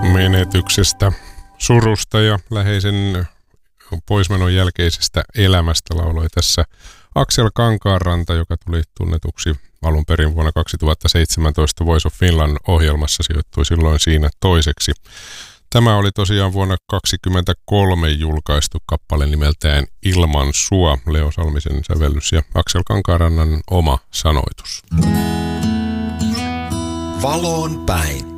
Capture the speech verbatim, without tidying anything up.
menetyksestä, surusta ja läheisen poismenon jälkeisestä elämästä lauloi tässä Aksel Kankaanranta, joka tuli tunnetuksi alun perin vuonna kaksituhattaseitsemäntoista Voice of Finland -ohjelmassa, sijoittui silloin siinä toiseksi. Tämä oli tosiaan vuonna kaksikymmentäkolme julkaistu kappale nimeltään Ilman sua, Leo Salmisen sävellys ja Aksel Kankaanrannan oma sanoitus. Valoon päin.